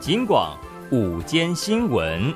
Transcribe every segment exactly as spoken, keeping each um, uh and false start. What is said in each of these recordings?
警广午间新闻。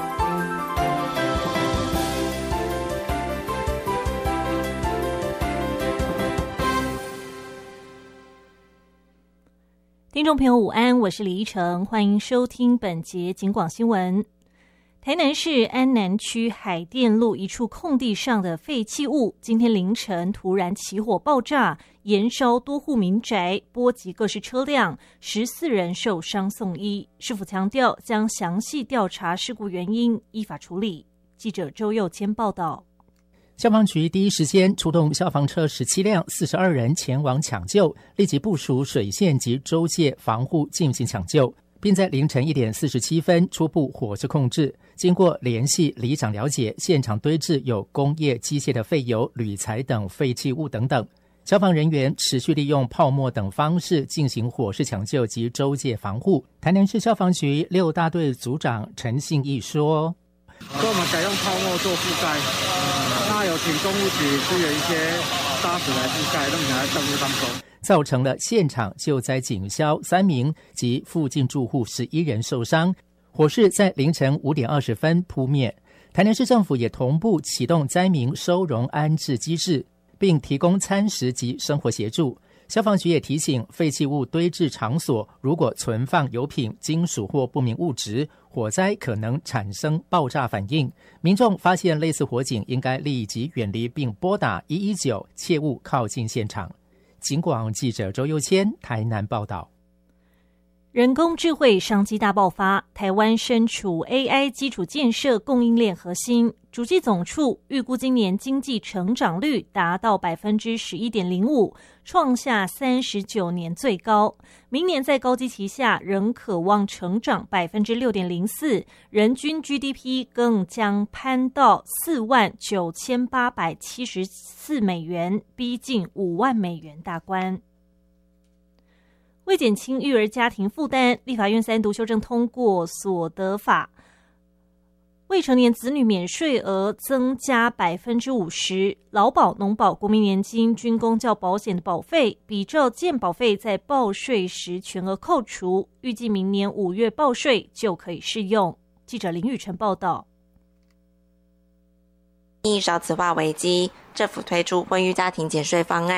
听众朋友午安，我是李依晨，欢迎收听本节警广新闻。台南市安南区海淀路一处空地上的废弃物，今天凌晨突然起火爆炸，延烧多户民宅，波及各式车辆，十四人受伤送医。市府强调将详细调查事故原因，依法处理。记者周佑谦报道。 消防局第一时间出动消防车十七辆，四十二人前往抢救，立即部署水线及周界防护进行抢救，并在凌晨一点四十七分初步火势控制。经过联系里长了解，现场堆置有工业机械的废油、铝材等废弃物等等。消防人员持续利用泡沫等方式进行火势抢救及周界防护。台南市消防局六大队组长陈信义说： 所以我们改用泡沫做覆盖，那有请公务局支援一些沙子来覆盖，让起来动物当中， 造成了现场救灾警消三名及附近住户十一人受伤。火势在凌晨五点二十分扑灭。台南市政府也同步启动灾民收容安置机制，并提供餐食及生活协助。消防局也提醒，废弃物堆置场所如果存放油品、金属或不明物质，火灾可能产生爆炸反应。民众发现类似火警，应该立即远离并拨打一一九，切勿靠近现场。警广记者周佑谦台南报道。 人工智慧商机大爆发，台湾身处 A I 基础建设供应链核心，主计总处预估今年经济成长率达到 百分之十一点零五， 创下三十九年最高。明年在高基期下仍可望成长 百分之六点零四， 人均 G D P 更将攀到四万九千八百七十四美元，逼近五万美元大关。为减轻育儿家庭负担，立法院三读修正通过所得法，未成年子女免税额增加 百分之五十， 劳保、农保、国民年金、军公教保险的保费，比照健保费在报税时全额扣除，预计明年五月报税就可以适用。记者林宇晨报道。 因少子化危机，政府推出婚育家庭减税方案，